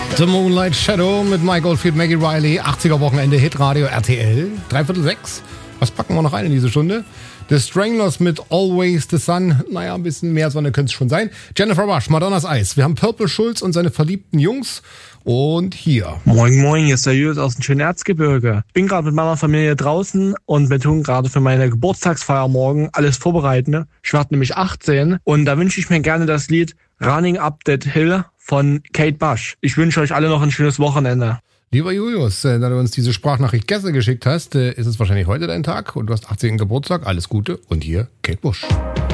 The Moonlight Shadow mit Mike Oldfield, Maggie Riley, 80er Wochenende, Hitradio RTL, 5:45. Was packen wir noch rein in diese Stunde? The Stranglers mit Always the Sun. Naja, ein bisschen mehr Sonne könnte es schon sein. Jennifer Rush, Madonnas Eis. Wir haben Purple Schulz und seine verliebten Jungs. Und hier. Moin, moin, hier ist der Julius aus dem schönen Erzgebirge. Bin gerade mit meiner Familie draußen und wir tun gerade für meine Geburtstagsfeier morgen alles vorbereiten. Ich werde nämlich 18 und da wünsche ich mir gerne das Lied Running Up That Hill von Kate Bush. Ich wünsche euch alle noch ein schönes Wochenende. Lieber Julius, da du uns diese Sprachnachricht gestern geschickt hast, ist es wahrscheinlich heute dein Tag und du hast 18. Geburtstag. Alles Gute und hier Kate Bush.